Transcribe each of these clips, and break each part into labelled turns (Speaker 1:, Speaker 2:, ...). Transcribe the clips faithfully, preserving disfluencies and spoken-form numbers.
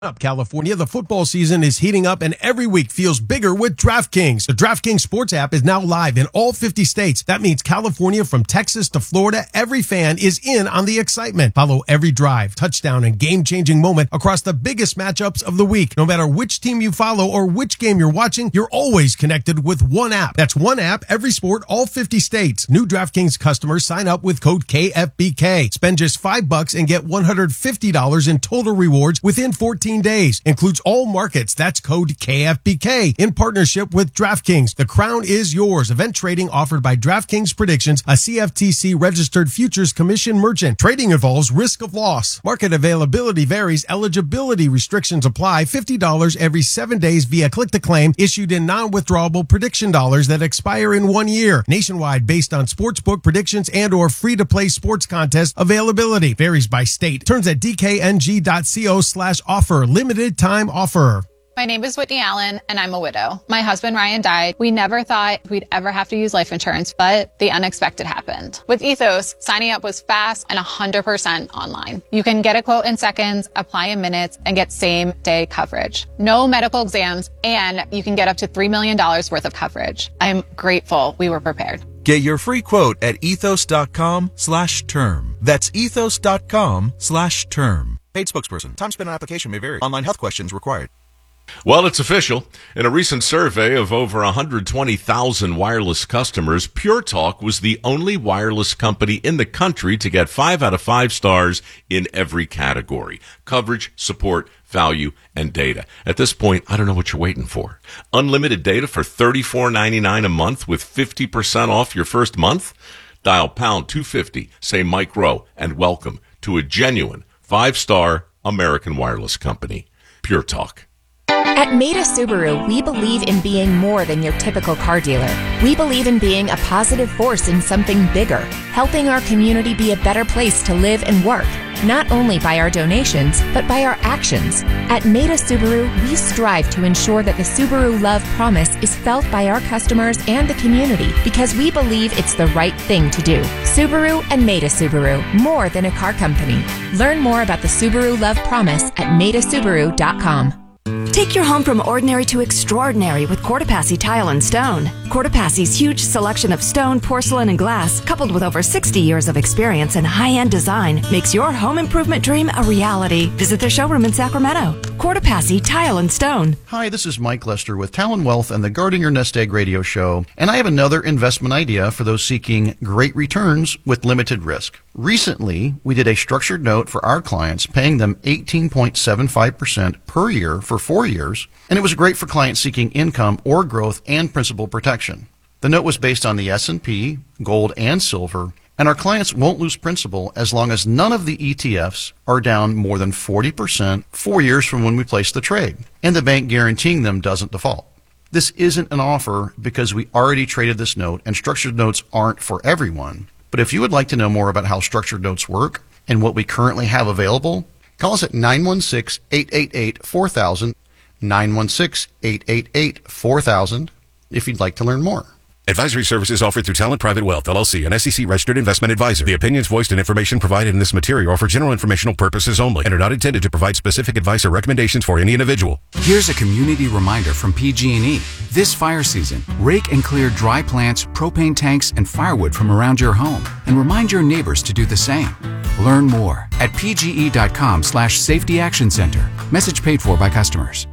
Speaker 1: Up California, the football season is heating up and every week feels bigger with DraftKings. The DraftKings Sports app is now live in all fifty states. That means California, from Texas to Florida, every fan is in on the excitement. Follow every drive, touchdown, and game-changing moment across the biggest matchups of the week. No matter which team you follow or which game you're watching, you're always connected with one app. That's one app, every sport, all fifty states. New DraftKings customers sign up with code K F B K. Spend just five bucks and get one hundred fifty dollars in total rewards within fourteen days. Includes all markets. That's code K F B K in partnership with DraftKings. The crown is yours. Event trading offered by DraftKings Predictions, a C F T C registered futures commission merchant. Trading involves risk of loss. Market availability varies. Eligibility restrictions apply. fifty dollars every seven days via click to claim, issued in non-withdrawable prediction dollars that expire in one year. Nationwide, based on sportsbook predictions and or free-to-play sports contest availability. Varies by state. Terms at d k n g dot co slash offer. Limited time offer.
Speaker 2: My name is Whitney Allen, and I'm a widow. My husband, Ryan, died. We never thought we'd ever have to use life insurance, but the unexpected happened. With Ethos, signing up was fast and one hundred percent online. You can get a quote in seconds, apply in minutes, and get same-day coverage. No medical exams, and you can get up to three million dollars worth of coverage. I'm grateful we were prepared.
Speaker 3: Get your free quote at ethos.com slash term. That's ethos.com slash term. Paid spokesperson. Time spent on application may vary. Online health questions required.
Speaker 4: Well, it's official. In a recent survey of over one hundred twenty thousand wireless customers, Pure Talk was the only wireless company in the country to get five out of five stars in every category: coverage, support, value, and data. At this point, I don't know what you're waiting for. Unlimited data for thirty-four ninety-nine a month with fifty percent off your first month? Dial pound two fifty, say Mike Rowe, and welcome to a genuine five-star American wireless company. Pure Talk.
Speaker 5: At Maida Subaru, we believe in being more than your typical car dealer. We believe in being a positive force in something bigger, helping our community be a better place to live and work, not only by our donations, but by our actions. At Maida Subaru, we strive to ensure that the Subaru Love Promise is felt by our customers and the community because we believe it's the right thing to do. Subaru and Maida Subaru, more than a car company. Learn more about the Subaru Love Promise at maida subaru dot com.
Speaker 6: Take your home from ordinary to extraordinary with Courtepassi Tile and Stone. Courtepassi's huge selection of stone, porcelain, and glass, coupled with over sixty years of experience and high-end design, makes your home improvement dream a reality. Visit their showroom in Sacramento. Courtepassi Tile and Stone.
Speaker 7: Hi, this is Mike Lester with Talon Wealth and the Guarding Your Nest Egg radio show, and I have another investment idea for those seeking great returns with limited risk. Recently, we did a structured note for our clients, paying them eighteen point seven five percent per year for four years, and it was great for clients seeking income or growth and principal protection. The note was based on the S and P, gold, and silver, and our clients won't lose principal as long as none of the E T Fs are down more than forty percent four years from when we placed the trade, and the bank guaranteeing them doesn't default. This isn't an offer because we already traded this note, and structured notes aren't for everyone. But if you would like to know more about how structured notes work and what we currently have available, call us at nine one six, eight eight eight, four thousand, nine one six, eight eight eight, four thousand, if you'd like to learn more.
Speaker 8: Advisory services offered through Talent Private Wealth, L L C, an S E C-registered investment advisor. The opinions voiced and information provided in this material are for general informational purposes only and are not intended to provide specific advice or recommendations for any individual.
Speaker 9: Here's a community reminder from P G and E. This fire season, rake and clear dry plants, propane tanks, and firewood from around your home, and remind your neighbors to do the same. Learn more at pge.com slash safety action center. Message paid for by customers.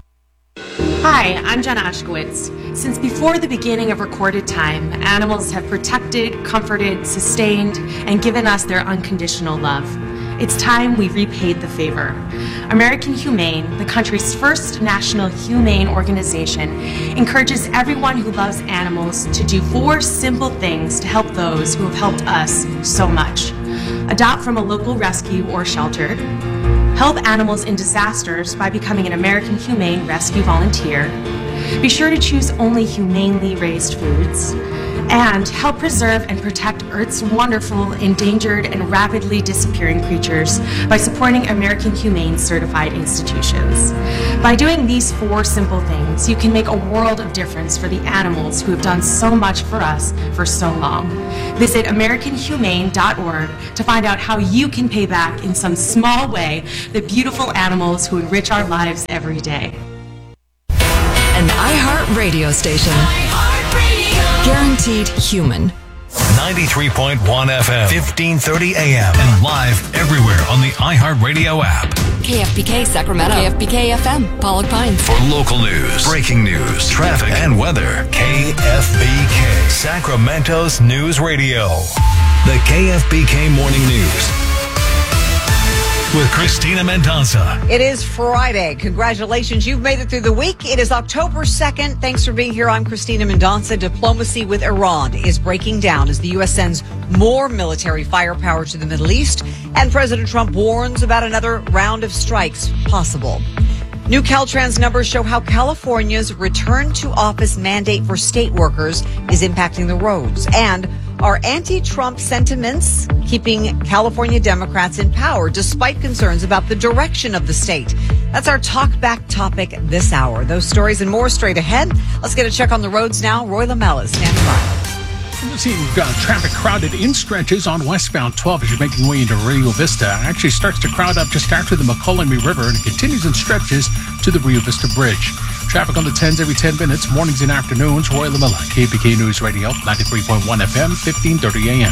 Speaker 10: Hi, I'm Jenna Ushkowitz. Since before the beginning of recorded time, animals have protected, comforted, sustained, and given us their unconditional love. It's time we repaid the favor. American Humane, the country's first national humane organization, encourages everyone who loves animals to do four simple things to help those who have helped us so much. Adopt from a local rescue or shelter. Help animals in disasters by becoming an American Humane Rescue Volunteer. Be sure to choose only humanely raised foods. and help preserve and protect Earth's wonderful, endangered, and rapidly disappearing creatures by supporting American Humane certified institutions. By doing these four simple things, you can make a world of difference for the animals who have done so much for us for so long. Visit American Humane dot org to find out how you can pay back in some small way the beautiful animals who enrich our lives every day.
Speaker 6: An iHeart radio station. iHeart Radio. Guaranteed human.
Speaker 11: ninety-three point one F M, fifteen thirty A M, and live everywhere on the iHeartRadio app.
Speaker 6: K F B K Sacramento. K F B K F M, Pollock Pines.
Speaker 11: For local news, breaking news, traffic, and weather, K F B K, Sacramento's news radio. The K F B K Morning News with Christina Mendonca.
Speaker 12: It is Friday. Congratulations. You've made it through the week. It is October second. Thanks for being here. I'm Christina Mendonca. Diplomacy with Iran is breaking down as the U S sends more military firepower to the Middle East, and President Trump warns about another round of strikes possible. New Caltrans numbers show how California's return to office mandate for state workers is impacting the roads, and are anti-Trump sentiments keeping California Democrats in power despite concerns about the direction of the state? That's our Talk Back topic this hour. Those stories and more straight ahead. Let's get a check on the roads now. Roy LaMella is standing by.
Speaker 13: We'll see uh, traffic crowded in stretches on westbound twelve as you're making your way into Rio Vista. It actually starts to crowd up just after the McCollum River, and it continues in stretches to the Rio Vista Bridge. Traffic on the tens every ten minutes, mornings and afternoons. Roy LaMella, K F B K News Radio, ninety-three point one F M, fifteen thirty A M.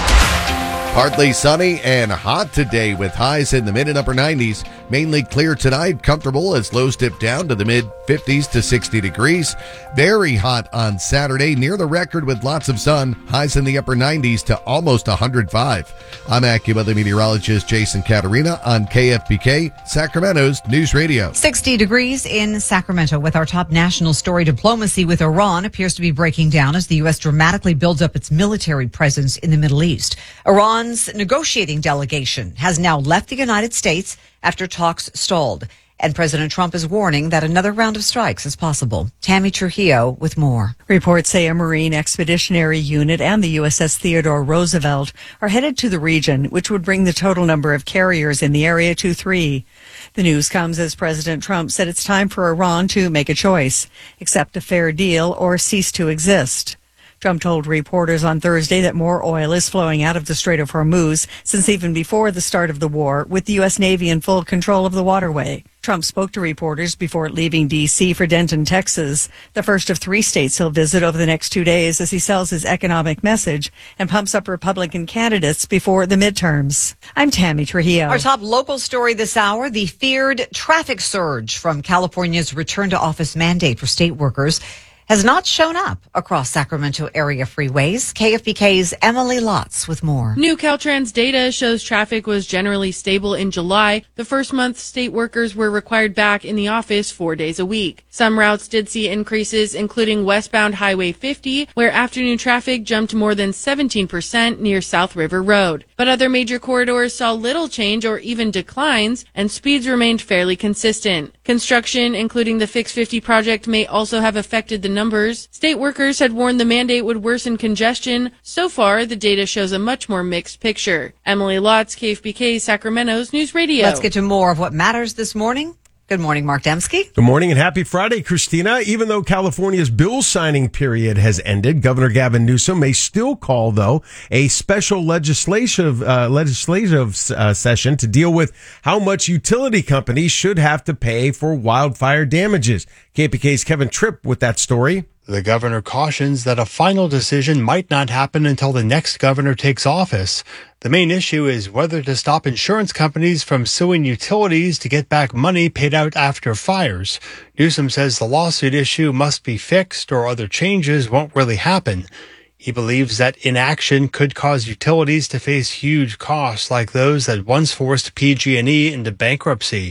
Speaker 14: Partly sunny and hot today with highs in the mid and upper nineties. Mainly clear tonight, comfortable as lows dip down to the mid fifties to sixty degrees. Very hot on Saturday, near the record with lots of sun. Highs in the upper nineties to almost one hundred five. I'm AccuWeather meteorologist Jason Caterina on K F B K, Sacramento's News Radio.
Speaker 12: sixty degrees in Sacramento with our top national story. Diplomacy with Iran appears to be breaking down as the U S dramatically builds up its military presence in the Middle East. Iran's negotiating delegation has now left the United States after talks stalled, and President Trump is warning that another round of strikes is possible. Tammy Trujillo with more.
Speaker 15: Reports say a Marine Expeditionary Unit and the U S S Theodore Roosevelt are headed to the region, which would bring the total number of carriers in the area to three. The news comes as President Trump said it's time for Iran to make a choice, accept a fair deal or cease to exist. Trump told reporters on Thursday that more oil is flowing out of the Strait of Hormuz since even before the start of the war, with the U S Navy in full control of the waterway. Trump spoke to reporters before leaving D C for Denton, Texas, the first of three states he'll visit over the next two days as he sells his economic message and pumps up Republican candidates before the midterms. I'm Tammy Trujillo.
Speaker 12: Our top local story this hour, the feared traffic surge from California's return to office mandate for state workers has not shown up across Sacramento area freeways. K F B K's Emily Lotz with more.
Speaker 16: New Caltrans data shows traffic was generally stable in July. The first month, state workers were required back in the office four days a week. Some routes did see increases, including westbound Highway fifty, where afternoon traffic jumped more than seventeen percent near South River Road. But other major corridors saw little change or even declines, and speeds remained fairly consistent. Construction, including the Fix fifty project, may also have affected the numbers. State workers had warned the mandate would worsen congestion. So far, the data shows a much more mixed picture. Emily Lotz, K F B K, Sacramento's News Radio.
Speaker 12: Let's get to more of what matters this morning. Good morning, Mark Dembski.
Speaker 1: Good morning and happy Friday, Christina. Even though California's bill signing period has ended, Governor Gavin Newsom may still call, though, a special legislative uh, legislative uh, session to deal with how much utility companies should have to pay for wildfire damages. K P K's Kevin Tripp with that story.
Speaker 17: The governor cautions that a final decision might not happen until the next governor takes office. The main issue is whether to stop insurance companies from suing utilities to get back money paid out after fires. Newsom says the lawsuit issue must be fixed or other changes won't really happen. He believes that inaction could cause utilities to face huge costs like those that once forced P G and E into bankruptcy.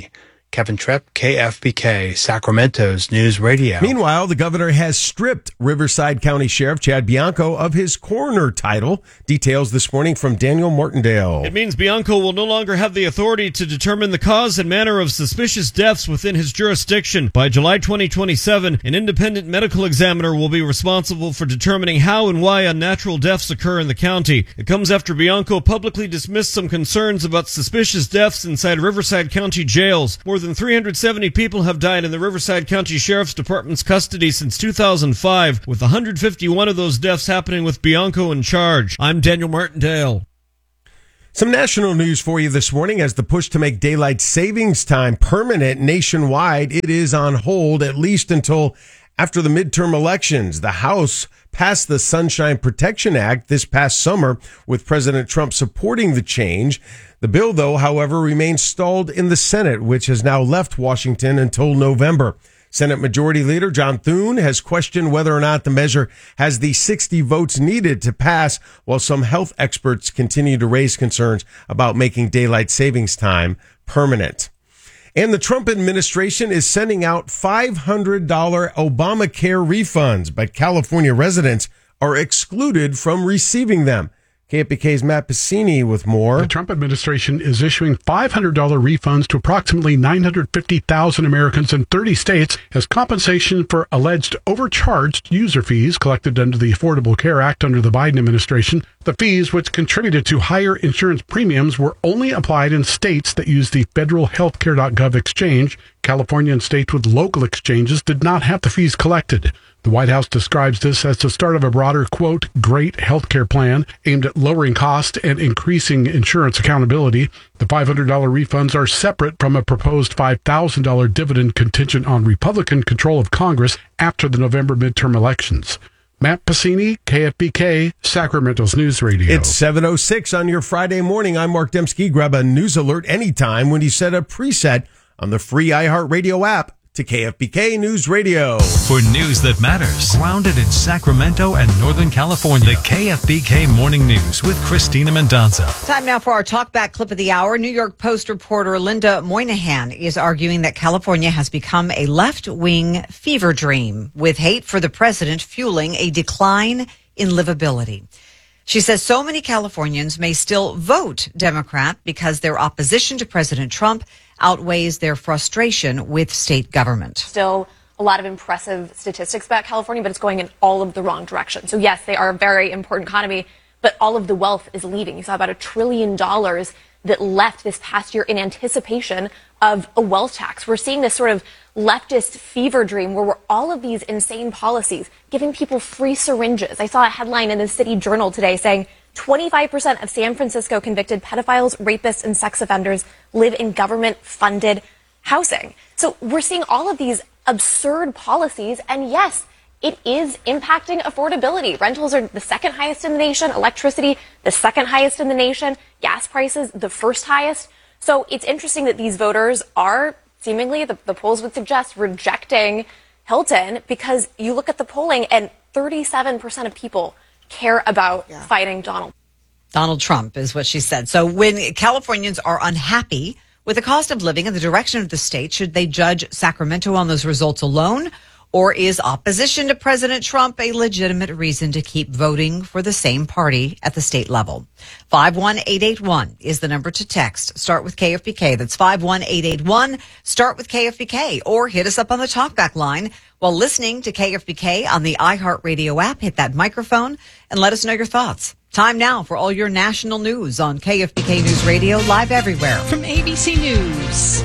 Speaker 17: Kevin Tripp, K F B K, Sacramento's News Radio.
Speaker 1: Meanwhile, the governor has stripped Riverside County Sheriff Chad Bianco of his coroner title. Details this morning from Daniel Martindale.
Speaker 18: It means Bianco will no longer have the authority to determine the cause and manner of suspicious deaths within his jurisdiction. By July twenty twenty-seven, an independent medical examiner will be responsible for determining how and why unnatural deaths occur in the county. It comes after Bianco publicly dismissed some concerns about suspicious deaths inside Riverside County jails. More than three hundred seventy people have died in the Riverside County Sheriff's Department's custody since two thousand five, with one hundred fifty-one of those deaths happening with Bianco in charge. I'm Daniel Martindale.
Speaker 1: Some national news for you this morning. As the push to make daylight savings time permanent nationwide, it is on hold at least until after the midterm elections. The House passed the Sunshine Protection Act this past summer, with President Trump supporting the change. The bill, though, however, remains stalled in the Senate, which has now left Washington until November. Senate Majority Leader John Thune has questioned whether or not the measure has the sixty votes needed to pass, while some health experts continue to raise concerns about making daylight savings time permanent. And the Trump administration is sending out five hundred dollars Obamacare refunds, but California residents are excluded from receiving them. K F B K's Matt Pacini with more.
Speaker 19: The Trump administration is issuing five hundred dollars refunds to approximately nine hundred fifty thousand Americans in thirty states as compensation for alleged overcharged user fees collected under the Affordable Care Act under the Biden administration. The fees, which contributed to higher insurance premiums, were only applied in states that use the federal healthcare dot gov exchange. California and states with local exchanges did not have the fees collected. The White House describes this as the start of a broader, quote, great healthcare plan aimed at lowering cost and increasing insurance accountability. The five hundred dollars refunds are separate from a proposed five thousand dollars dividend contingent on Republican control of Congress after the November midterm elections. Matt Pacini, K F B K, Sacramento's News Radio.
Speaker 1: It's seven oh six on your Friday morning. I'm Mark Dembski. Grab a news alert anytime when you set a preset on the free iHeartRadio app to K F B K News Radio.
Speaker 11: For news that matters, grounded in Sacramento and Northern California, the K F B K Morning News with Christina Mendonca.
Speaker 12: Time now for our talkback clip of the hour. New York Post reporter Linda Moynihan is arguing that California has become a left-wing fever dream, with hate for the president fueling a decline in livability. She says so many Californians may still vote Democrat because their opposition to President Trump outweighs their frustration with state government.
Speaker 20: Still a lot of impressive statistics about California, but it's going in all of the wrong direction. So yes, they are a very important economy, but all of the wealth is leaving. You saw about a trillion dollars that left this past year in anticipation of a wealth tax. We're seeing this sort of leftist fever dream where we're all of these insane policies, giving people free syringes. I saw a headline in the City Journal today saying twenty-five percent of San Francisco convicted pedophiles, rapists, and sex offenders live in government-funded housing. So we're seeing all of these absurd policies, and yes, it is impacting affordability. Rentals are the second highest in the nation, electricity the second highest in the nation, gas prices the first highest. So it's interesting that these voters are seemingly, the, the polls would suggest, rejecting Hilton, because you look at the polling and thirty-seven percent of people care about yeah. fighting Donald.
Speaker 12: Donald Trump is what she said. So when Californians are unhappy with the cost of living and the direction of the state, should they judge Sacramento on those results alone? Or is opposition to President Trump a legitimate reason to keep voting for the same party at the state level? five one eight eight one is the number to text. Start with K F B K. That's five one eight eight one. Start with K F B K. Or hit us up on the talkback line while listening to K F B K on the iHeartRadio app. Hit that microphone and let us know your thoughts. Time now for all your national news on K F B K News Radio, live everywhere.
Speaker 21: From A B C News,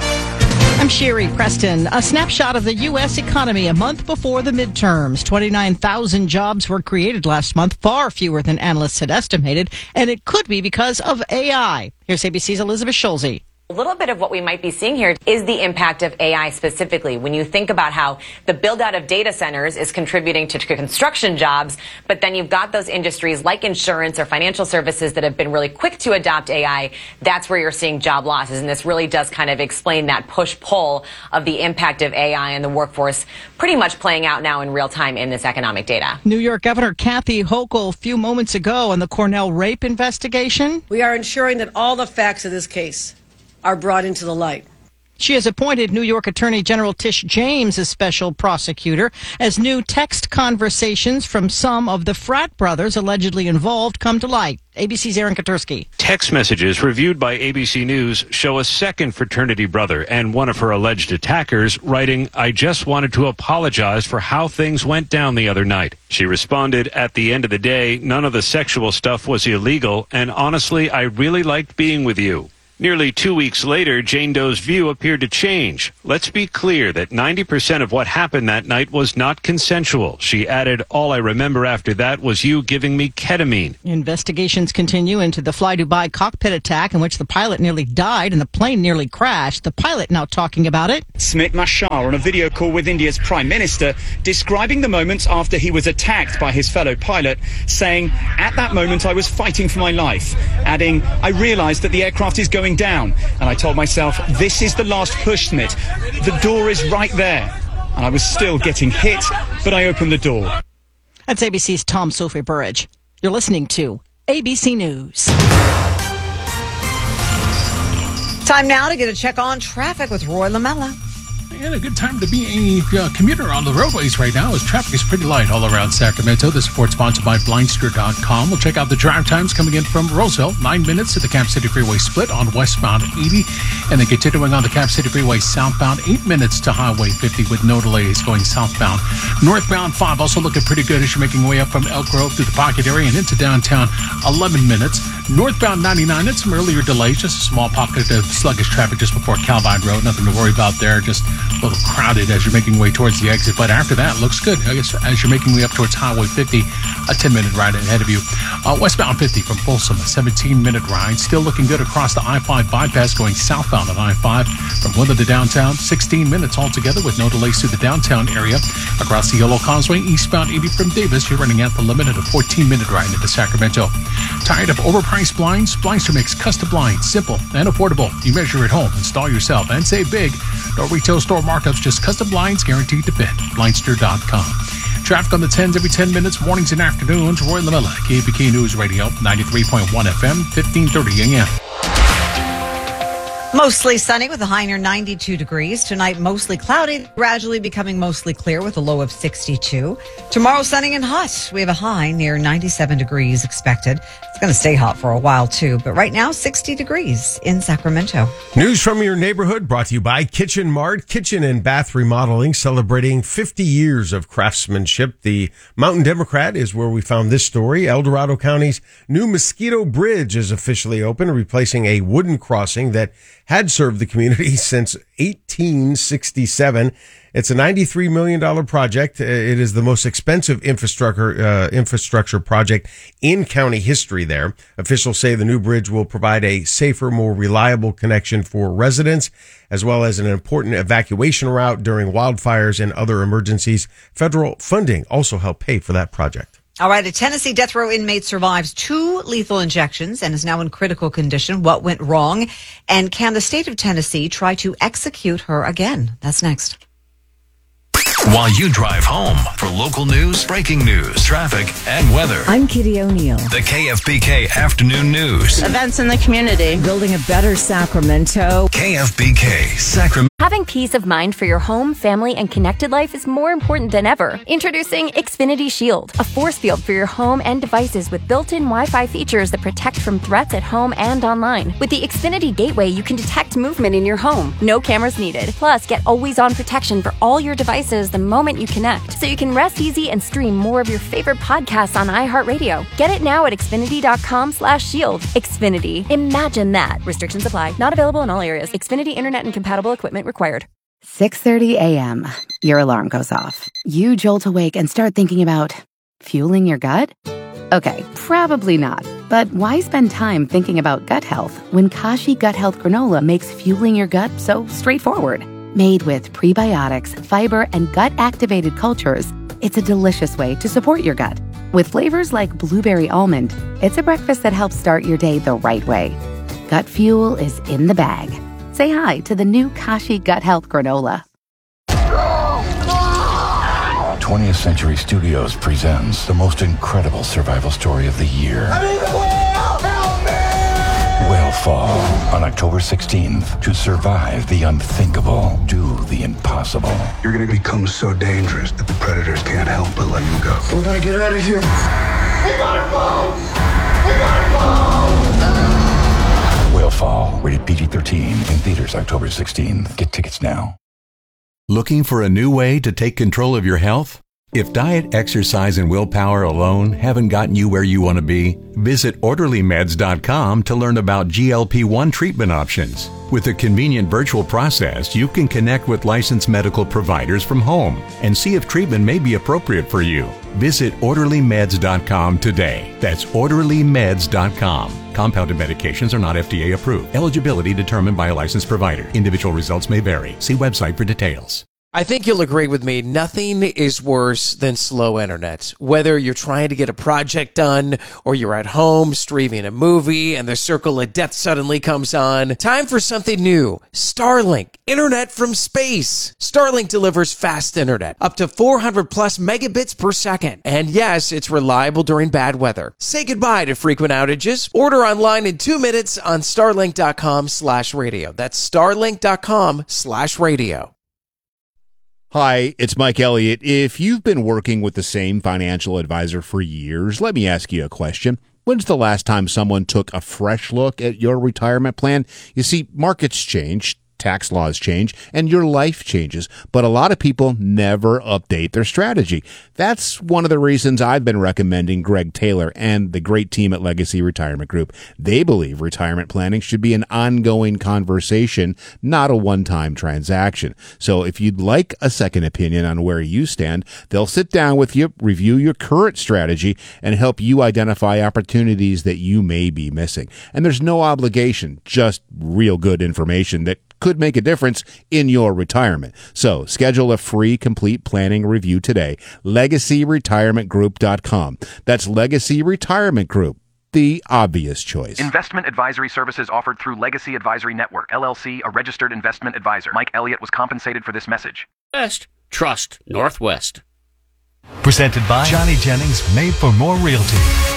Speaker 21: I'm Sherry Preston. A snapshot of the U S economy a month before the midterms. twenty-nine thousand jobs were created last month, far fewer than analysts had estimated, and it could be because of A I. Here's A B C's Elizabeth Schulze.
Speaker 22: A little bit of what we might be seeing here is the impact of A I specifically. When you think about how the build out of data centers is contributing to construction jobs, but then you've got those industries like insurance or financial services that have been really quick to adopt A I, that's where you're seeing job losses. And this really does kind of explain that push-pull of the impact of A I and the workforce pretty much playing out now in real time in this economic data.
Speaker 21: New York Governor Kathy Hochul a few moments ago on the Cornell rape investigation.
Speaker 23: We are ensuring that all the facts of this case are brought into the light.
Speaker 21: She has appointed New York Attorney General Tish James as special prosecutor as new text conversations from some of the frat brothers allegedly involved come to light. A B C's Aaron Katursky.
Speaker 2: Text messages reviewed by A B C News show a second fraternity brother and one of her alleged attackers writing, "I just wanted to apologize for how things went down the other night." She responded, "At the end of the day, none of the sexual stuff was illegal, and honestly, I really liked being with you." Nearly two weeks later, Jane Doe's view appeared to change. "Let's be clear that ninety percent of what happened that night was not consensual." She added, "All I remember after that was you giving me ketamine."
Speaker 21: Investigations continue into the Fly Dubai cockpit attack in which the pilot nearly died and the plane nearly crashed. The pilot now talking about it.
Speaker 3: Smit Mashar on a video call with India's Prime Minister describing the moments after he was attacked by his fellow pilot, saying, "At that moment I was fighting for my life," adding, "I realized that the aircraft is going down, and I told myself, this is the last push, Smit. The door is right there." And I was still getting hit, but I opened the door.
Speaker 21: That's A B C's Tom Sophie Burridge. You're listening to A B C News.
Speaker 12: Time now to get a check on traffic with Roy Lamella.
Speaker 13: And a good time to be a uh, commuter on the roadways right now as traffic is pretty light all around Sacramento. This report sponsored by Blindster dot com. We'll check out the drive times coming in from Roseville. Nine minutes to the Cap City Freeway split on westbound eighty. And then continuing on the Cap City Freeway southbound, eight minutes to Highway fifty with no delays going southbound. Northbound five also looking pretty good as you're making way up from Elk Grove through the Pocket area and into downtown. eleven minutes. Northbound ninety-nine had some earlier delays, just a small pocket of sluggish traffic just before Calvine Road. Nothing to worry about there. Just a little crowded as you're making way towards the exit, but after that, looks good. I guess as you're making way up towards Highway fifty, a ten-minute ride ahead of you. Uh, westbound fifty from Folsom, a seventeen-minute ride. Still looking good across the I five bypass going southbound on I five from Woodland to downtown. sixteen minutes altogether with no delays through the downtown area. Across the Yellow Causeway, eastbound eighty from Davis, you're running at the limit at a fourteen-minute ride into Sacramento. Tired of overpriced blinds? Blindster makes custom blinds, simple and affordable. You measure at home, install yourself, and save big. No retail store markups, just custom blinds guaranteed to fit. Blindster dot com. Traffic on the tens every ten minutes, mornings and afternoons. Roy Lamella, K F B K News Radio, ninety-three point one F M, fifteen thirty A M.
Speaker 12: Mostly sunny with a high near ninety-two degrees. Tonight, mostly cloudy, gradually becoming mostly clear with a low of sixty-two. Tomorrow, sunny and hot. We have a high near ninety-seven degrees expected. It's going to stay hot for a while, too. But right now, sixty degrees in Sacramento.
Speaker 1: News from your neighborhood brought to you by Kitchen Mart, kitchen and bath remodeling, celebrating fifty years of craftsmanship. The Mountain Democrat is where we found this story. El Dorado County's new Mosquito Bridge is officially open, replacing a wooden crossing that had served the community since eighteen sixty-seven. It's a ninety-three million dollars project. It is the most expensive infrastructure uh, infrastructure project in county history there. Officials say the new bridge will provide a safer, more reliable connection for residents, as well as an important evacuation route during wildfires and other emergencies. Federal funding also helped pay for that project.
Speaker 12: All right, a Tennessee death row inmate survives two lethal injections and is now in critical condition. What went wrong? And can the state of Tennessee try to execute her again? That's next.
Speaker 11: While you drive home for local news, breaking news, traffic, and weather.
Speaker 23: I'm Kitty O'Neill.
Speaker 11: The K F B K Afternoon News.
Speaker 23: Events in the community. Building a better Sacramento.
Speaker 11: K F B K Sacramento.
Speaker 24: Having peace of mind for your home, family, and connected life is more important than ever. Introducing Xfinity Shield, a force field for your home and devices with built-in Wi-Fi features that protect from threats at home and online. With the Xfinity Gateway, you can detect movement in your home. No cameras needed. Plus, get always-on protection for all your devices the moment you connect, so you can rest easy and stream more of your favorite podcasts on iHeartRadio. Get it now at Xfinity.com slash shield. Xfinity. Imagine that. Restrictions apply. Not available in all areas. Xfinity Internet and compatible equipment required.
Speaker 25: six thirty a.m. Your alarm goes off. You jolt awake and start thinking about fueling your gut? Okay, probably not. But why spend time thinking about gut health when Kashi Gut Health Granola makes fueling your gut so straightforward? Made with prebiotics, fiber, and gut-activated cultures, it's a delicious way to support your gut. With flavors like blueberry almond, it's a breakfast that helps start your day the right way. Gut fuel is in the bag. Say hi to the new Kashi Gut Health Granola.
Speaker 26: twentieth Century Studios presents the most incredible survival story of the year.
Speaker 27: I need the whale! Help me!
Speaker 26: Whale fall on October sixteenth. To survive the unthinkable, do the impossible.
Speaker 4: You're going to become so dangerous that the predators can't help but let you go.
Speaker 5: We gotta get out of here. We gotta go! We gotta go!
Speaker 26: Whale Fall, rated P G thirteen, in theaters October sixteenth. Get tickets now.
Speaker 7: Looking for a new way to take control of your health? If diet, exercise, and willpower alone haven't gotten you where you want to be, visit orderly meds dot com to learn about G L P one treatment options. With a convenient virtual process, you can connect with licensed medical providers from home and see if treatment may be appropriate for you. Visit orderly meds dot com today. That's orderly meds dot com. Compounded medications are not F D A approved. Eligibility determined by a licensed provider. Individual results may vary. See website for details.
Speaker 8: I think you'll agree with me. Nothing is worse than slow internet. Whether you're trying to get a project done or you're at home streaming a movie and the circle of death suddenly comes on. Time for something new. Starlink. Internet from space. Starlink delivers fast internet. Up to four hundred plus megabits per second. And yes, it's reliable during bad weather. Say goodbye to frequent outages. Order online in two minutes on starlink dot com slash radio. That's starlink dot com slash radio.
Speaker 9: Hi, it's Mike Elliott. If you've been working with the same financial advisor for years, let me ask you a question. When's the last time someone took a fresh look at your retirement plan? You see, markets change, tax laws change, and your life changes, but a lot of people never update their strategy. That's one of the reasons I've been recommending Greg Taylor and the great team at Legacy Retirement Group. They believe retirement planning should be an ongoing conversation, not a one-time transaction. So if you'd like a second opinion on where you stand, they'll sit down with you, review your current strategy, and help you identify opportunities that you may be missing. And there's no obligation, just real good information that could make a difference in your retirement. So schedule a free complete planning review today. legacy retirement group dot com. That's Legacy Retirement Group, the obvious choice.
Speaker 10: Investment advisory services offered through Legacy Advisory Network, L L C, a registered investment advisor. Mike Elliott was compensated for this message.
Speaker 27: Best. Trust Northwest.
Speaker 11: Presented by Johnny Jennings, made for more realty.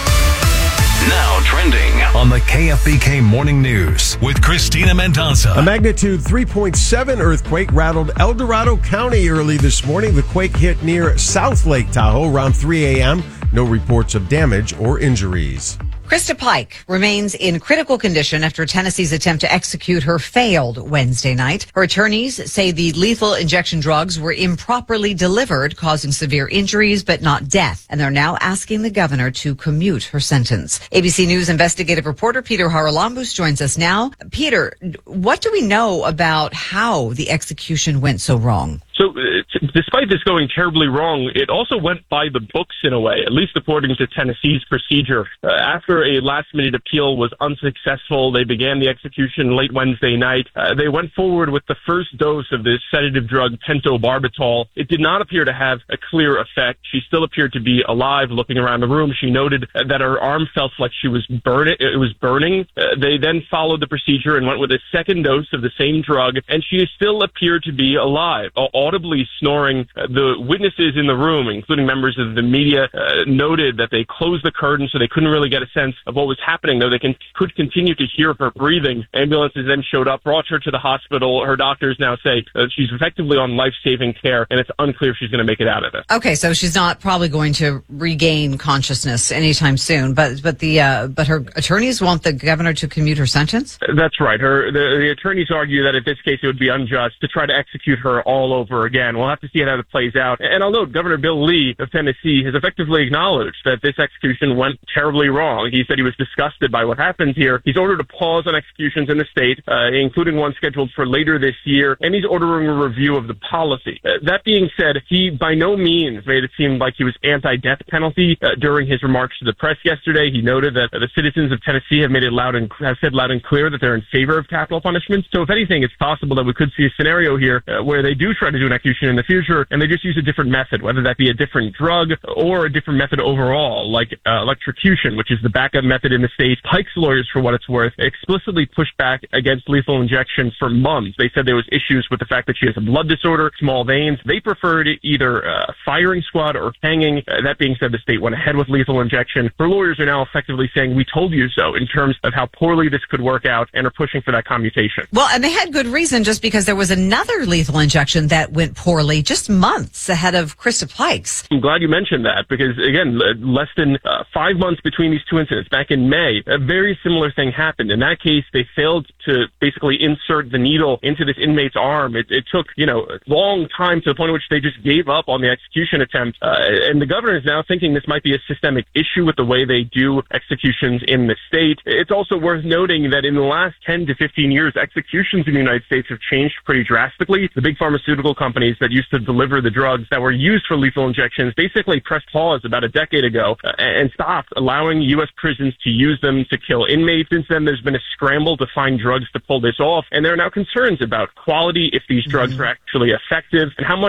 Speaker 11: Now trending on the K F B K Morning News with Christina Mendonça.
Speaker 1: A magnitude three point seven earthquake rattled El Dorado County early this morning. The quake hit near South Lake Tahoe around three a.m. No reports of damage or injuries.
Speaker 12: Krista Pike remains in critical condition after Tennessee's attempt to execute her failed Wednesday night. Her attorneys say the lethal injection drugs were improperly delivered, causing severe injuries but not death. And they're now asking the governor to commute her sentence. A B C News investigative reporter Peter Haralambous joins us now. Peter, what do we know about how the execution went so wrong?
Speaker 28: So uh, t- despite this going terribly wrong, it also went by the books in a way, at least according to Tennessee's procedure. Uh, after a last-minute appeal was unsuccessful, they began the execution late Wednesday night. Uh, they went forward with the first dose of this sedative drug, pentobarbital. It did not appear to have a clear effect. She still appeared to be alive. Looking around the room, she noted uh, that her arm felt like she was burning. It was burning. Uh, they then followed the procedure and went with a second dose of the same drug, and she still appeared to be alive. All audibly snoring. Uh, the witnesses in the room, including members of the media, uh, noted that they closed the curtain so they couldn't really get a sense of what was happening, though they can, could continue to hear her breathing. Ambulances then showed up, brought her to the hospital. Her doctors now say uh, she's effectively on life-saving care, and it's unclear if she's going to make it out of it.
Speaker 12: Okay, so she's not probably going to regain consciousness anytime soon, but but the uh, but her attorneys want the governor to commute her sentence?
Speaker 28: That's right. Her the, the attorneys argue that in this case it would be unjust to try to execute her all over again. We'll have to see how that plays out. And I'll note Governor Bill Lee of Tennessee has effectively acknowledged that this execution went terribly wrong. He said he was disgusted by what happened here. He's ordered a pause on executions in the state, uh, including one scheduled for later this year, and he's ordering a review of the policy. Uh, that being said, he by no means made it seem like he was anti-death penalty. Uh, during his remarks to the press yesterday, he noted that uh, the citizens of Tennessee have made it loud and have said loud and clear that they're in favor of capital punishment. So if anything, it's possible that we could see a scenario here uh, where they do try to do an execution in the future, and they just use a different method, whether that be a different drug or a different method overall, like uh, electrocution, which is the backup method in the state. Pike's lawyers, for what it's worth, explicitly pushed back against lethal injection for months. They said there was issues with the fact that she has a blood disorder, small veins. They preferred either uh, firing squad or hanging. Uh, that being said, the state went ahead with lethal injection. Her lawyers are now effectively saying, we told you so, in terms of how poorly this could work out, and are pushing for that commutation.
Speaker 12: Well, and they had good reason, just because there was another lethal injection that went poorly just months ahead of Krista Pike's.
Speaker 28: I'm glad you mentioned that, because, again, less than uh, five months between these two incidents, back in May, a very similar thing happened. In that case, they failed to basically insert the needle into this inmate's arm. It, it took, you know, a long time, to the point at which they just gave up on the execution attempt. Uh, and the governor is now thinking this might be a systemic issue with the way they do executions in the state. It's also worth noting that in the last ten to fifteen years, executions in the United States have changed pretty drastically. The big pharmaceutical companies that used to deliver the drugs that were used for lethal injections basically pressed pause about a decade ago uh, and stopped allowing U S prisons to use them to kill inmates. Since then, there's been a scramble to find drugs to pull this off, and there are now concerns about quality, if these drugs mm-hmm. are actually effective, and how much